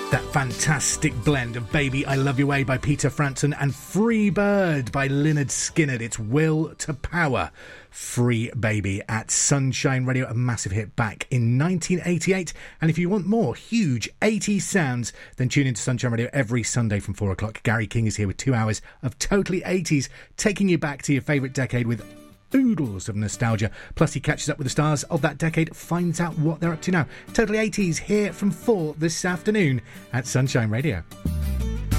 That fantastic blend of Baby I Love Your Way by Peter Frampton and Free Bird by Lynyrd Skynyrd. It's Will to Power, Free Baby at Sunshine Radio, a massive hit back in 1988. And if you want more huge 80s sounds, then tune into Sunshine Radio every Sunday from 4 o'clock. Gary King is here with 2 hours of totally 80s, taking you back to your favourite decade with oodles of nostalgia. Plus he catches up with the stars of that decade, finds out what they're up to now. Totally 80s here from 4 this afternoon at Sunshine Radio.